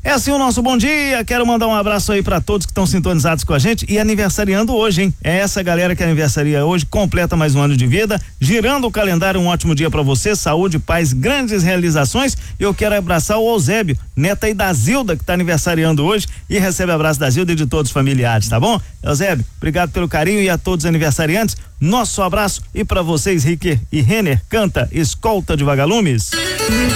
É assim o nosso bom dia. Quero mandar um abraço aí para todos que estão sintonizados com a gente e aniversariando hoje, hein? É essa galera que aniversaria hoje, completa mais um ano de vida, girando o calendário. Um ótimo dia para você, saúde, paz, grandes realizações. Eu quero abraçar o Eusébio, neta aí da Zilda, que tá aniversariando hoje, e recebe abraço da Zilda e de todos os familiares, tá bom? Eusébio, obrigado pelo carinho, e a todos os aniversariantes, nosso abraço. E para vocês, Rick e Renner, canta Escolta de Vagalumes.